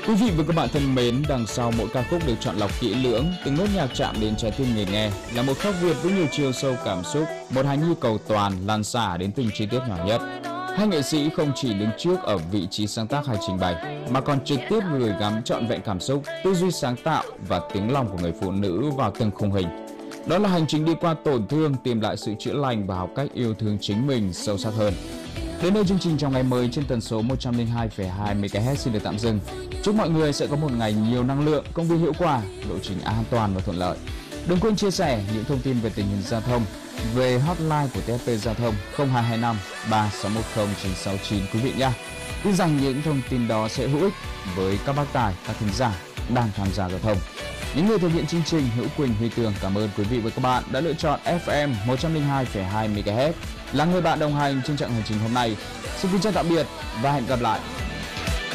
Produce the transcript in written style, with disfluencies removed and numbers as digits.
Quý vị và các bạn thân mến, đằng sau mỗi ca khúc được chọn lọc kỹ lưỡng, từng nốt nhạc chạm đến trái tim người nghe là một khắc Việt với nhiều chiều sâu cảm xúc, một hài nhi cầu toàn lan xả đến từng chi tiết nhỏ nhất. Hai nghệ sĩ không chỉ đứng trước ở vị trí sáng tác hay trình bày, mà còn trực tiếp gửi gắm trọn vẹn cảm xúc, tư duy sáng tạo và tiếng lòng của người phụ nữ vào từng khung hình. Đó là hành trình đi qua tổn thương, tìm lại sự chữa lành và học cách yêu thương chính mình sâu sắc hơn. Đến đây chương trình trong ngày mới trên tần số 102,2 MHz xin được tạm dừng. Chúc mọi người sẽ có một ngày nhiều năng lượng, công việc hiệu quả, lộ trình an toàn và thuận lợi. Đừng quên chia sẻ những thông tin về tình hình giao thông về hotline của TFP Giao thông 0225 3610 969 quý vị nhé. Tin rằng những thông tin đó sẽ hữu ích với các bác tài, các thính giả đang tham gia giao thông. Những người thực hiện chương trình Hữu Quỳnh, Huy Tường cảm ơn quý vị và các bạn đã lựa chọn FM 102,2 MHz là người bạn đồng hành trên chặng hành trình hôm nay. Xin kính chào tạm biệt và hẹn gặp lại.